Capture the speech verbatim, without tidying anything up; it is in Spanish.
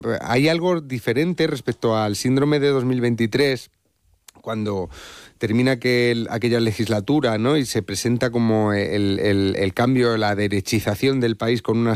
hay algo diferente respecto al síndrome de dos mil veintitrés, cuando termina aquel, aquella legislatura, ¿no? Y se presenta como el, el, el cambio, la derechización del país con unas